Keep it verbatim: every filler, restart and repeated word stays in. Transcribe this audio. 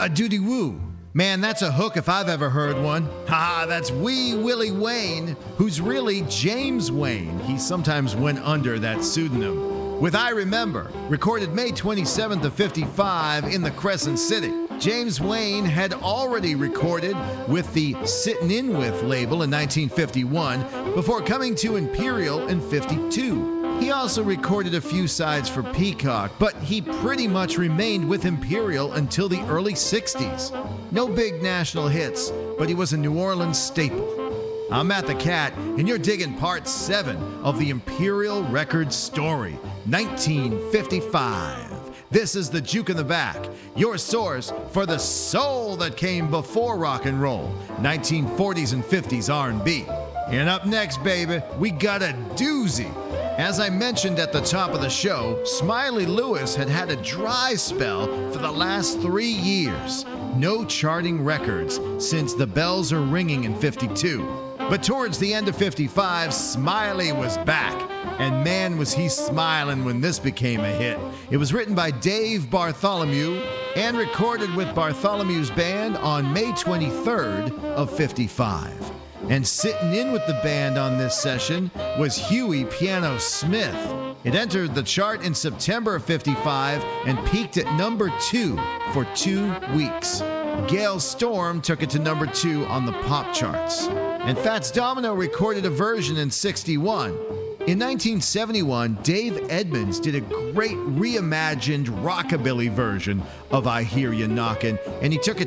a doody woo. Man, that's a hook if I've ever heard one. Ha, that's Wee Willie Wayne, who's really James Wayne. He sometimes went under that pseudonym. With I Remember, recorded May twenty-seventh of fifty-five in the Crescent City. James Wayne had already recorded with the Sittin' In With label in nineteen fifty-one before coming to Imperial in fifty-two. He also recorded a few sides for Peacock, but he pretty much remained with Imperial until the early sixties. No big national hits, but he was a New Orleans staple. I'm Matt the Cat, and you're digging part seven of the Imperial Records story, nineteen fifty-five. This is the Juke in the Back, your source for the soul that came before rock and roll, nineteen forties and fifties R and B. And up next, baby, we got a doozy. As I mentioned at the top of the show, Smiley Lewis had had a dry spell for the last three years. No charting records since The Bells Are Ringing in fifty-two. But towards the end of fifty-five, Smiley was back. And man, was he smiling when this became a hit. It was written by Dave Bartholomew and recorded with Bartholomew's band on May twenty-third of fifty-five. And sitting in with the band on this session was Huey Piano Smith. It entered the chart in September of fifty-five and peaked at number two for two weeks. Gale Storm took it to number two on the pop charts. And Fats Domino recorded a version in sixty-one. In nineteen seventy-one, Dave Edmunds did a great reimagined rockabilly version of I Hear Ya Knockin', and he took it